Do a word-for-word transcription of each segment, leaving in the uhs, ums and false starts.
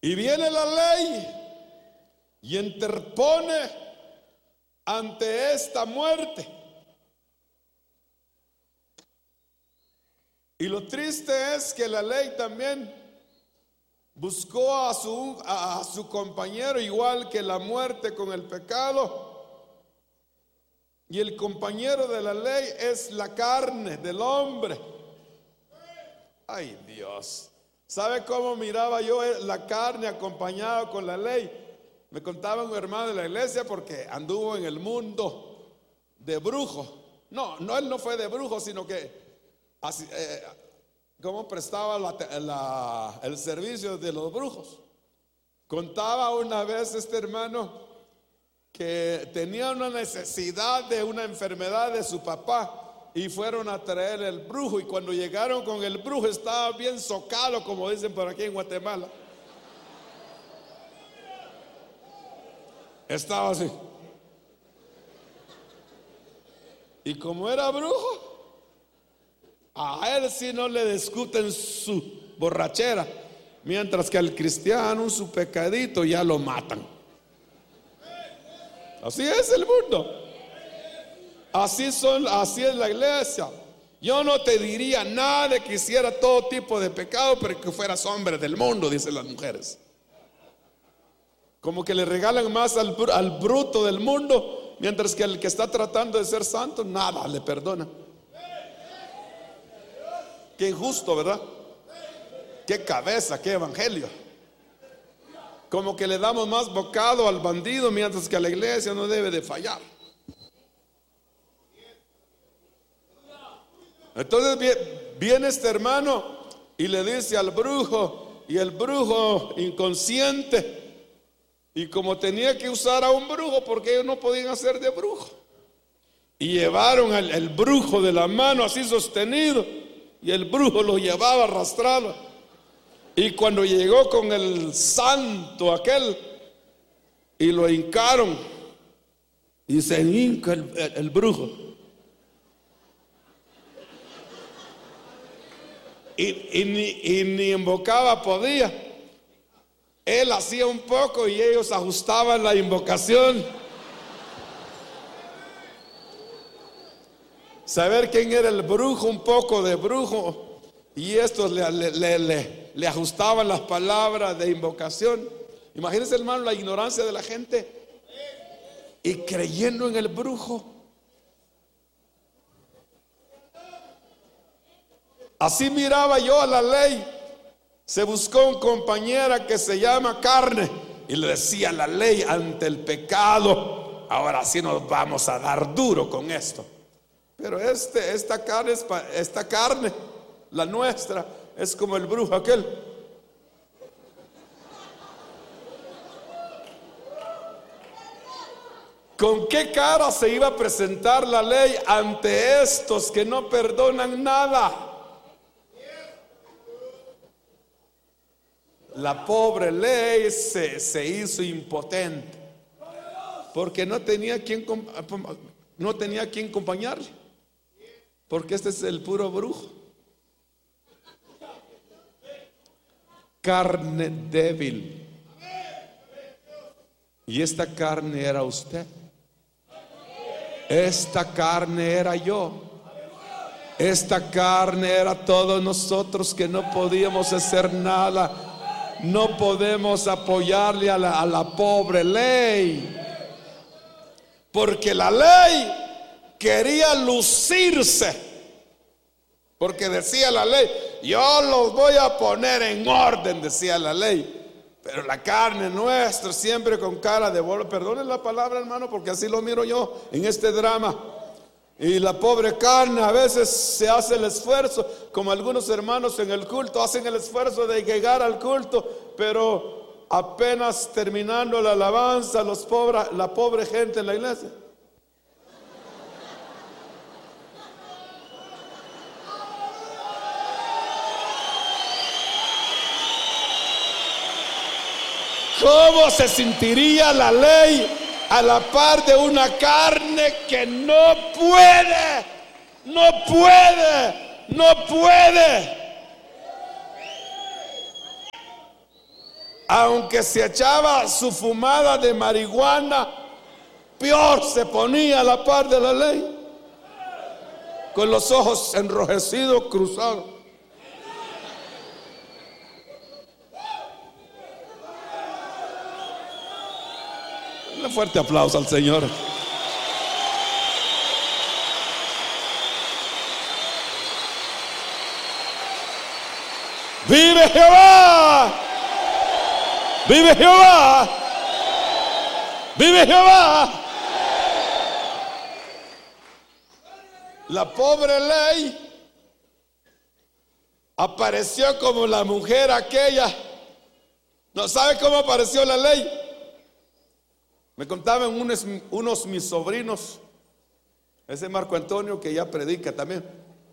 Y viene la ley y interpone ante esta muerte. Y lo triste es que la ley también buscó a su, a, a su compañero, igual que la muerte con el pecado. Y el compañero de la ley es la carne del hombre. Ay, Dios. ¿Sabe cómo miraba yo la carne acompañada con la ley? Me contaba un hermano de la iglesia, porque anduvo en el mundo de brujo. No, no, él no fue de brujo, sino que así, eh, cómo prestaba la, la, el servicio de los brujos. Contaba una vez este hermano que tenía una necesidad de una enfermedad de su papá, y fueron a traer el brujo, y cuando llegaron con el brujo estaba bien socado, como dicen por aquí en Guatemala. Estaba así. Y como era brujo, a él sí no le discuten su borrachera, mientras que al cristiano su pecadito ya lo matan. Así es el mundo. Así son, así es la iglesia. Yo no te diría nada de que hiciera todo tipo de pecado, pero que fueras hombre del mundo, dicen las mujeres. Como que le regalan más al, al bruto del mundo, mientras que el que está tratando de ser santo, nada le perdona. Qué injusto, ¿verdad? Qué cabeza, qué evangelio. Como que le damos más bocado al bandido, mientras que a la iglesia no debe de fallar. Entonces viene este hermano y le dice al brujo, y el brujo inconsciente, y como tenía que usar a un brujo, porque ellos no podían hacer de brujo, y llevaron al el brujo de la mano así sostenido, y el brujo lo llevaba arrastrado. Y cuando llegó con el santo aquel y lo hincaron, y se hinca el, el, el brujo, y, y, ni, y ni invocaba podía. Él hacía un poco y ellos ajustaban la invocación. Saber quién era el brujo, un poco de brujo, y estos le, le, le, le, le ajustaban las palabras de invocación. Imagínense, hermano, la ignorancia de la gente y creyendo en el brujo. Así miraba yo a la ley. Se buscó una compañera que se llama carne y le decía a la ley ante el pecado: ahora sí nos vamos a dar duro con esto. Pero este, esta carne, esta carne, la nuestra, es como el brujo aquel. ¿Con qué cara se iba a presentar la ley ante estos que no perdonan nada? La pobre ley se, se hizo impotente porque no tenía quien, no tenía quien acompañarle, porque este es el puro brujo. Carne débil. Y esta carne era usted. Esta carne era yo. Esta carne era todos nosotros que no podíamos hacer nada. No podemos apoyarle a la, a la pobre ley, porque la ley quería lucirse, porque decía la ley: yo los voy a poner en orden, decía la ley. Pero la carne nuestra siempre con cara de bolo. Perdonen la palabra, hermano, porque así lo miro yo en este drama. Y la pobre carne a veces se hace el esfuerzo, como algunos hermanos en el culto hacen el esfuerzo de llegar al culto, pero apenas terminando la alabanza, los pobres, la pobre gente en la iglesia. ¿Cómo se sentiría la ley a la par de una carne que no puede, no puede, no puede? aunque se echaba su fumada de marihuana, peor se ponía a la par de la ley, con los ojos enrojecidos, cruzados. Un fuerte aplauso al Señor. ¡Vive Jehová! ¡Vive Jehová! ¡Vive Jehová! La pobre ley apareció como la mujer aquella. ¿No sabe cómo apareció la ley? Me contaban unos, unos mis sobrinos, ese Marco Antonio que ya predica también.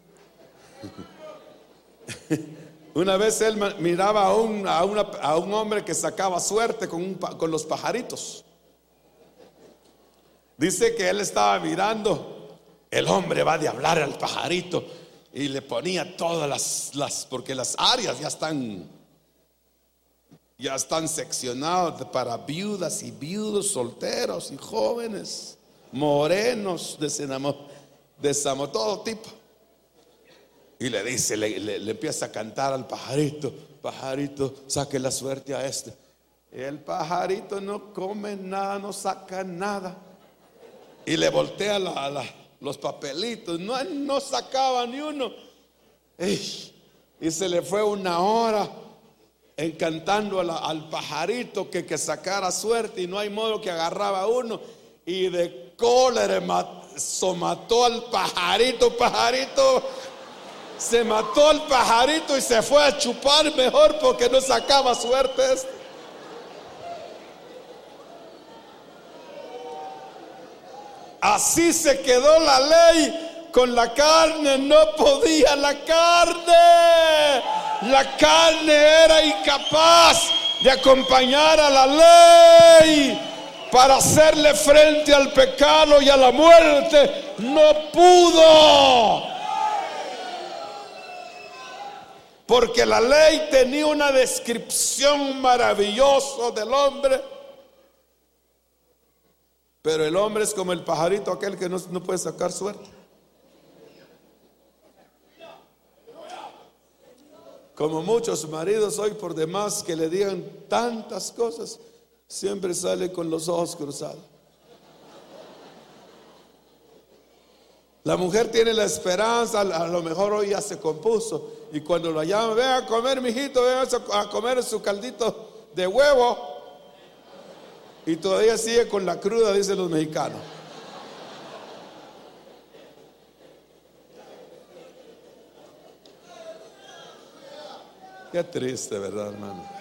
Una vez él miraba a un, a una, a un hombre que sacaba suerte con, un, con los pajaritos. Dice que él estaba mirando, el hombre va de hablar al pajarito y le ponía todas las, las porque las áreas ya están, ya están seccionadas para viudas y viudos, solteros y jóvenes, morenos, desamor, desamor, todo tipo. Y le dice, le, le, le empieza a cantar al pajarito: pajarito, saque la suerte a este. Y el pajarito no come nada, no saca nada. Y le voltea la, la, los papelitos, no, no sacaba ni uno. Y, y se le fue una hora encantando a la, al pajarito que, que sacara suerte, y no hay modo que agarraba uno. Y de cólera mató al pajarito, pajarito. Se mató el pajarito y se fue a chupar mejor porque no sacaba suerte este. Así se quedó la ley con la carne, no podía la carne. La carne era incapaz de acompañar a la ley para hacerle frente al pecado y a la muerte. No pudo. Porque la ley tenía una descripción maravillosa del hombre. Pero el hombre es como el pajarito aquel que no, no puede sacar suerte. Como muchos maridos hoy por demás que le digan tantas cosas, siempre sale con los ojos cruzados. La mujer tiene la esperanza, a lo mejor hoy ya se compuso, y cuando la llaman: ven a comer, mijito, ven a comer su caldito de huevo, y todavía sigue con la cruda, dicen los mexicanos. Qué triste, ¿verdad, hermano?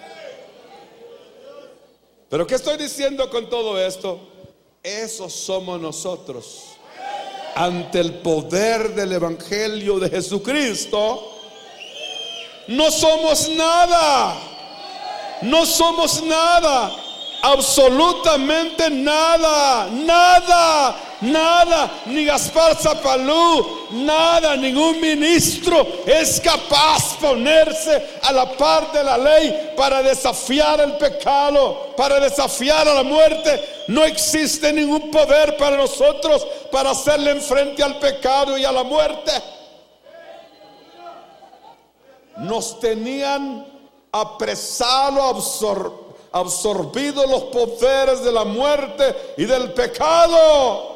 Pero ¿qué estoy diciendo con todo esto? Esos somos nosotros. Ante el poder del evangelio de Jesucristo, no somos nada. No somos nada. Absolutamente nada. Nada. Nada. Ni Gaspar Zapalú, nada, ningún ministro es capaz de ponerse a la par de la ley para desafiar el pecado, para desafiar a la muerte. No existe ningún poder para nosotros para hacerle enfrente al pecado y a la muerte. Nos tenían apresado, absor, absorbido los poderes de la muerte y del pecado.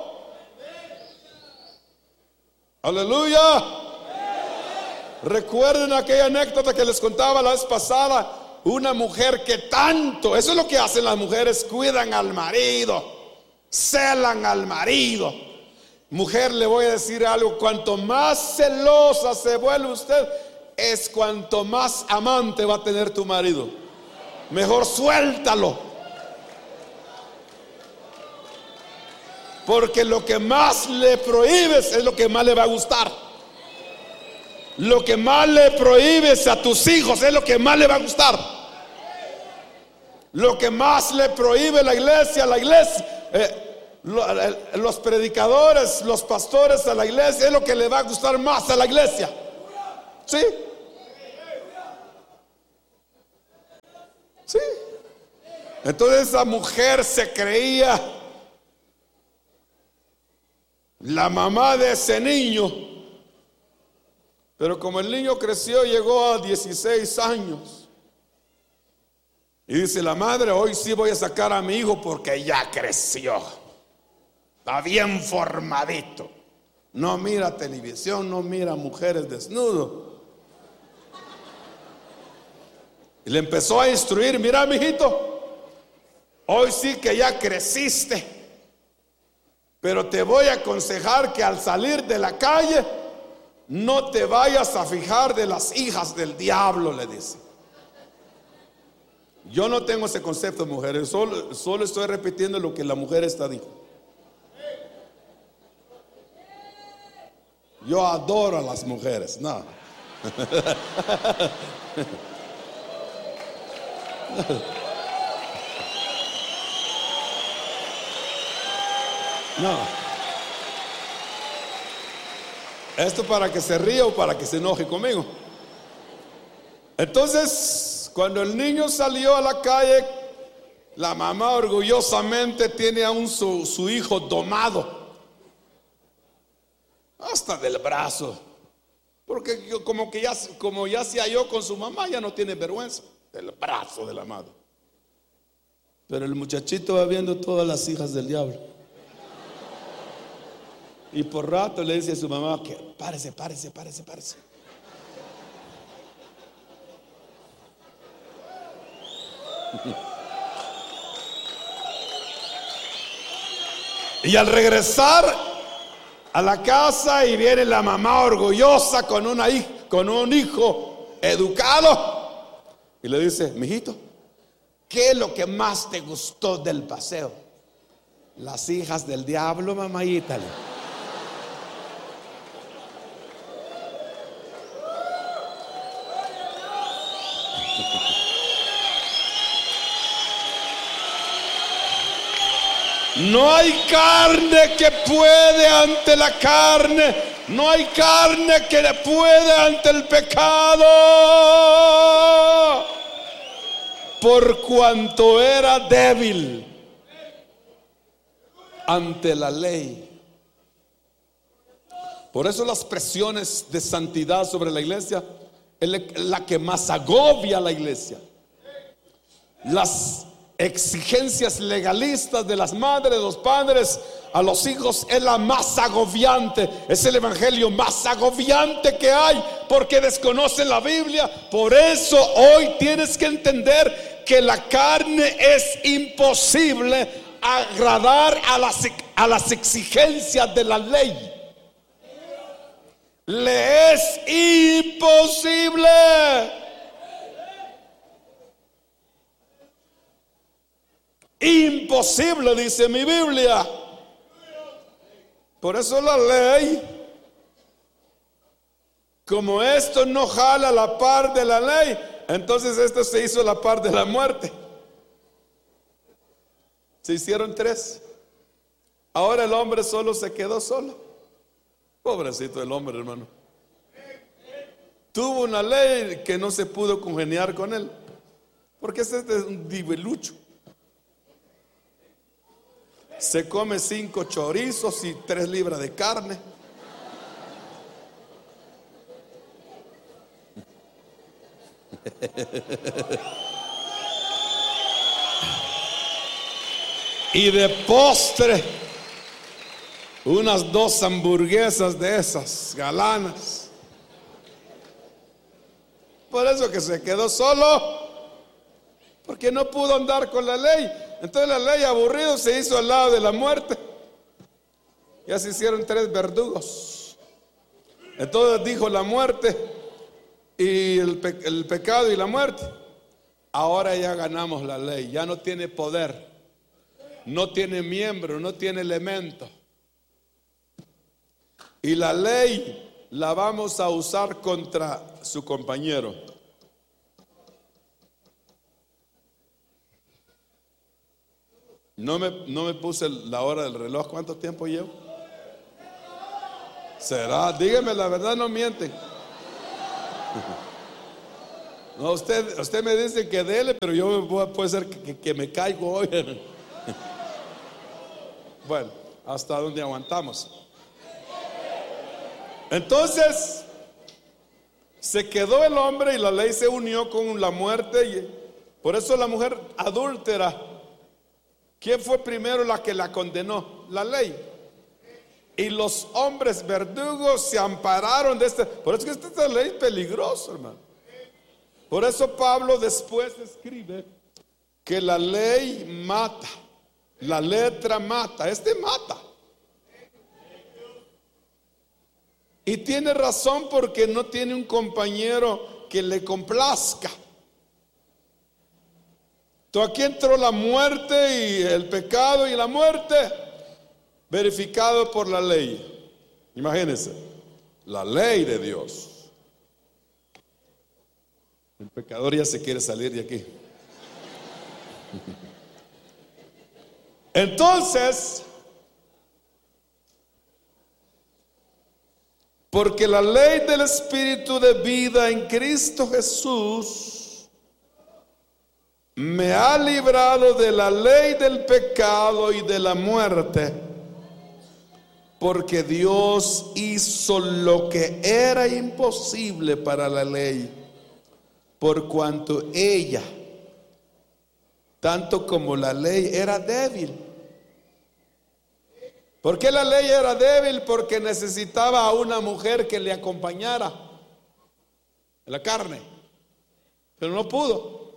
Aleluya. Recuerden aquella anécdota que les contaba la vez pasada. Una mujer que tanto, eso es lo que hacen las mujeres, cuidan al marido, celan al marido. Mujer, le voy a decir algo: cuanto más celosa se vuelve usted, es cuanto más amante va a tener tu marido. Mejor suéltalo. Porque lo que más le prohíbes es lo que más le va a gustar. Lo que más le prohíbes a tus hijos es lo que más le va a gustar. Lo que más le prohíbe la iglesia, la iglesia, eh, los predicadores, los pastores a la iglesia, es lo que le va a gustar más a la iglesia. ¿Sí? ¿Sí? Entonces esa mujer se creía la mamá de ese niño, pero como el niño creció, llegó a dieciséis años, y dice la madre: hoy sí voy a sacar a mi hijo porque ya creció, está bien formadito, no mira televisión, no mira mujeres desnudos. Y le empezó a instruir: mira, mijito, hoy sí que ya creciste, pero te voy a aconsejar que al salir de la calle no te vayas a fijar de las hijas del diablo, le dice. Yo no tengo ese concepto, mujeres, solo, solo estoy repitiendo lo que la mujer está diciendo. Yo adoro a las mujeres, no. No. Esto para que se ría o para que se enoje conmigo. Entonces, cuando el niño salió a la calle, la mamá orgullosamente tiene aún su, su hijo domado hasta del brazo, porque como que ya, como ya se halló con su mamá, ya no tiene vergüenza del brazo de la madre. Pero el muchachito va viendo todas las hijas del diablo, y por rato le dice a su mamá que párese, párese, párese, párese. Y al regresar a la casa, y viene la mamá orgullosa con, una, con un hijo educado, y le dice: mijito, ¿qué es lo que más te gustó del paseo? Las hijas del diablo, mamayita. No hay carne que puede ante la carne, no hay carne que le puede ante el pecado, por cuanto era débil ante la ley. Por eso las presiones de santidad sobre la iglesia es la que más agobia a la iglesia. Las exigencias legalistas de las madres, de los padres a los hijos es la más agobiante, es el evangelio más agobiante que hay, porque desconocen la Biblia. Por eso hoy tienes que entender que la carne es imposible agradar a las, a las exigencias de la ley. Le es imposible. Imposible, dice mi Biblia. Por eso la ley, como esto no jala la par de la ley, entonces esto se hizo la par de la muerte. Se hicieron tres. Ahora el hombre solo se quedó solo. Pobrecito el hombre, hermano. Tuvo una ley que no se pudo congeniar con él, porque este es un dibelucho. Se come cinco chorizos y tres libras de carne. Y de postre, unas dos hamburguesas de esas galanas. Por eso que se quedó solo, porque no pudo andar con la ley. Entonces la ley, aburrido, se hizo al lado de la muerte. Ya se hicieron tres verdugos. Entonces dijo la muerte y el, pe el pecado y la muerte: ahora ya ganamos la ley, ya no tiene poder, no tiene miembro, no tiene elemento. Y la ley la vamos a usar contra su compañero. No me, no me puse la hora del reloj. ¿Cuánto tiempo llevo? ¿Será? Dígame la verdad, no mienten. No, usted, usted me dice que dele, pero yo voy- puede ser que, que- que me caigo hoy. Bueno, hasta donde aguantamos. Entonces, se quedó el hombre y la ley se unió con la muerte. Y por eso la mujer adúltera, ¿quién fue primero la que la condenó? La ley. Y los hombres verdugos se ampararon de este. Por eso es que esta ley es peligrosa, hermano. Por eso Pablo después escribe que la ley mata, la letra mata, este mata. Y tiene razón porque no tiene un compañero que le complazca. Entonces aquí entró la muerte y el pecado y la muerte verificado por la ley. Imagínense, la ley de Dios. El pecador ya se quiere salir de aquí. Entonces, porque la ley del Espíritu de vida en Cristo Jesús me ha librado de la ley del pecado y de la muerte, porque Dios hizo lo que era imposible para la ley, por cuanto ella, tanto como la ley, era débil. ¿Por qué la ley era débil? Porque necesitaba a una mujer que le acompañara en la carne, pero no pudo.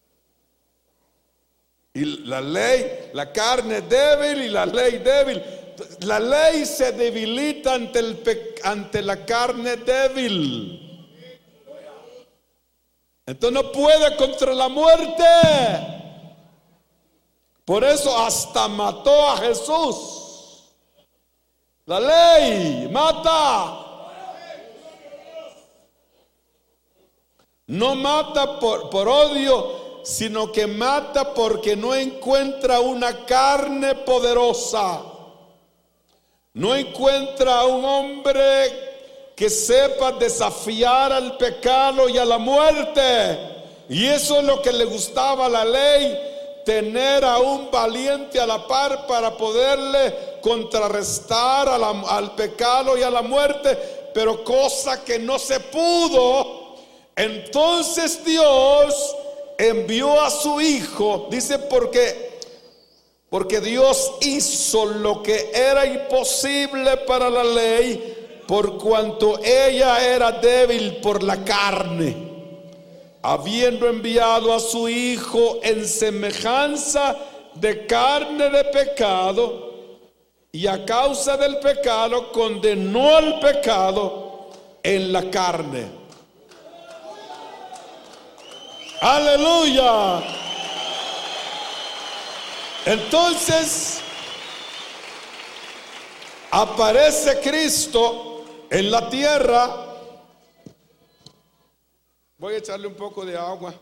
Y la ley, la carne débil y la ley débil. La ley se debilita ante, el pe- ante la carne débil. Entonces no puede contra la muerte. Por eso hasta mató a Jesús. La ley mata. No mata por, por odio, sino que mata porque no encuentra una carne poderosa. No encuentra a un hombre que sepa desafiar al pecado y a la muerte. Y eso es lo que le gustaba a la ley, tener a un valiente a la par para poderle contrarrestar a la, al pecado y a la muerte, pero cosa que no se pudo. Entonces Dios envió a su hijo, dice, porque porque Dios hizo lo que era imposible para la ley, por cuanto ella era débil por la carne, habiendo enviado a su hijo en semejanza de carne de pecado, y a causa del pecado condenó al pecado en la carne. Aleluya. Entonces aparece Cristo en la tierra. Voy a echarle un poco de agua.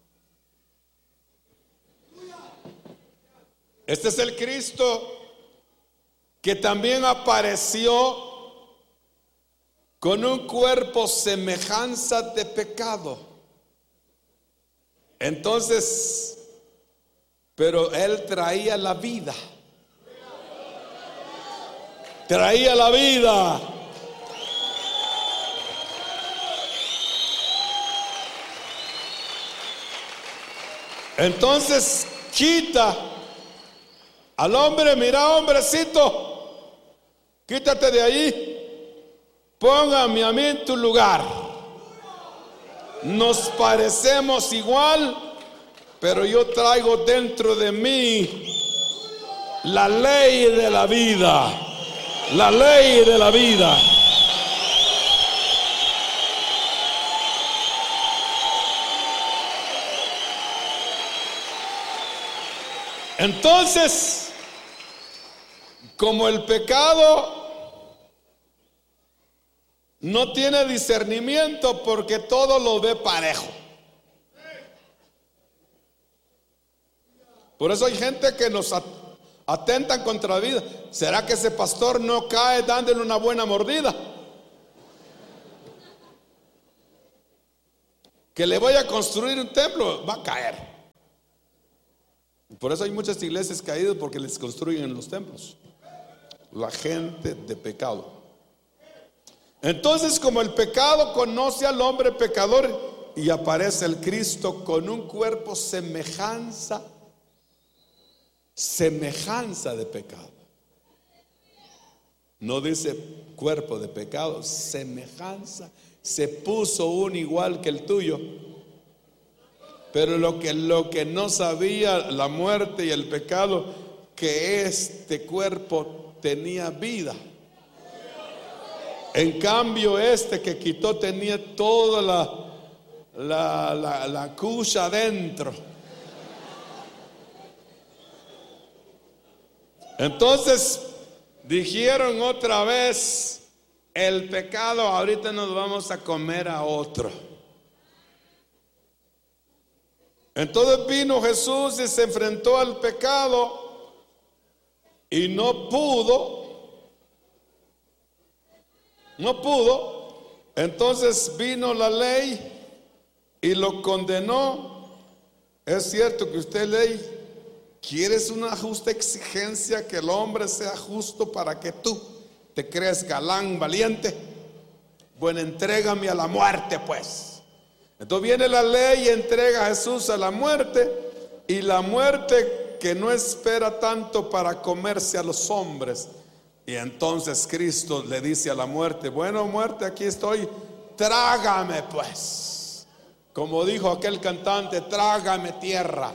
Este es el Cristo que también apareció con un cuerpo semejanza de pecado. Entonces, pero él traía la vida. Traía la vida. Entonces quita al hombre, mira, hombrecito, quítate de ahí, póngame a mí en tu lugar. Nos parecemos igual, pero yo traigo dentro de mí la ley de la vida. La ley de la vida. Entonces, como el pecado no tiene discernimiento porque todo lo ve parejo. Por eso hay gente que nos atentan contra la vida. ¿Será que ese pastor no cae dándole una buena mordida? que le voy a construir un templo, va a caer. Por eso hay muchas iglesias caídas, porque les construyen los templos. La gente de pecado. Entonces, como el pecado conoce al hombre pecador, y aparece el Cristo con un cuerpo semejanza, semejanza de pecado. No dice cuerpo de pecado, semejanza. Se puso uno igual que el tuyo. Pero lo que, lo que no sabía la muerte y el pecado, que este cuerpo tenía vida. En cambio, este que quitó tenía toda la, la, la, la cucha adentro. Entonces dijeron otra vez: el pecado, ahorita nos vamos a comer a otro. Entonces vino Jesús y se enfrentó al pecado y no pudo. No pudo. Entonces vino la ley y lo condenó. Es cierto que usted, ley, ¿quieres una justa exigencia, que el hombre sea justo para que tú te creas galán, valiente? Bueno, entrégame a la muerte, pues. Entonces viene la ley y entrega a Jesús a la muerte, y la muerte que no espera tanto para comerse a los hombres. Y entonces Cristo le dice a la muerte: bueno, muerte, aquí estoy, trágame pues. Como dijo aquel cantante: trágame tierra,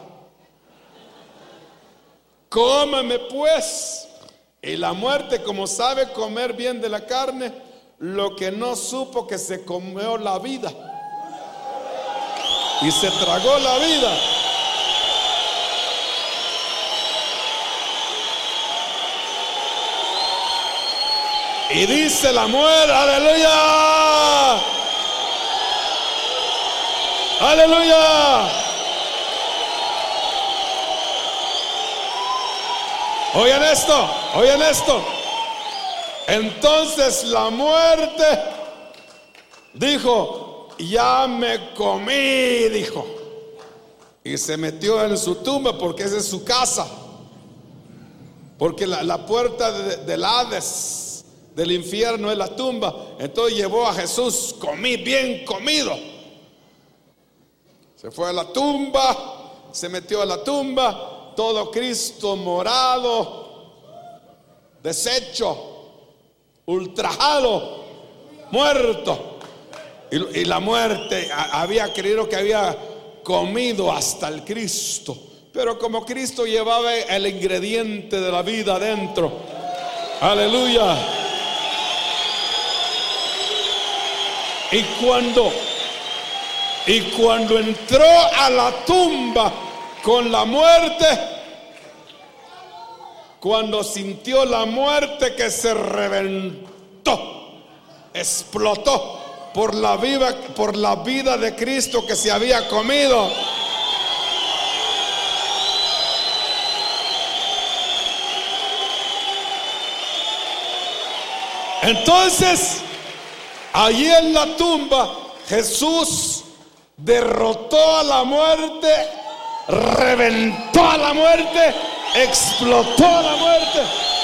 cómame pues. Y la muerte, como sabe comer bien de la carne, lo que no supo, que se comió la vida y se tragó la vida. Y dice la muerte: aleluya, aleluya. Oigan esto, oigan esto. Entonces la muerte dijo: ya me comí, dijo. Y se metió en su tumba, porque esa es su casa. Porque la, la puerta de, del Hades, del infierno, es la tumba. Entonces llevó a Jesús, comí, bien comido. Se fue a la tumba, se metió a la tumba. Todo Cristo morado, deshecho, ultrajado, muerto. Y, y la muerte había creído que había comido hasta el Cristo. Pero como Cristo llevaba el ingrediente de la vida adentro, aleluya. Y cuando, y cuando entró a la tumba con la muerte, cuando sintió la muerte, que se reventó, explotó por la vida, por la vida de Cristo que se había comido. Entonces, allí en la tumba, Jesús derrotó a la muerte, reventó a la muerte, explotó a la muerte.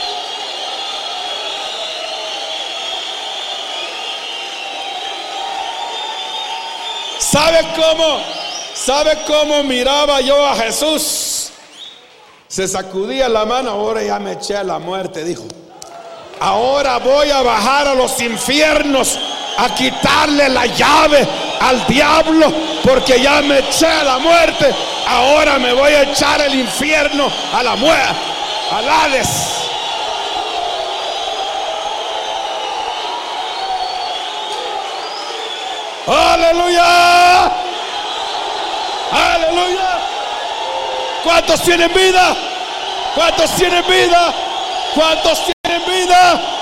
¿Sabe cómo? ¿Sabe cómo miraba yo a Jesús? Se sacudía la mano: ahora ya me eché a la muerte, dijo. Ahora voy a bajar a los infiernos a quitarle la llave al diablo, porque ya me eché a la muerte. Ahora me voy a echar el infierno, a la muerte, al Hades. Aleluya, aleluya. ¿Cuántos tienen vida? ¿Cuántos tienen vida? ¿Cuántos tienen vida?